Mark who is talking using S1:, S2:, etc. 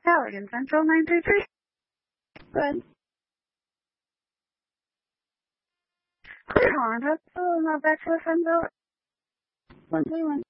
S1: Halligan Central 933.
S2: Good.
S1: Clear Honda, not back to the Sunville.
S2: 131.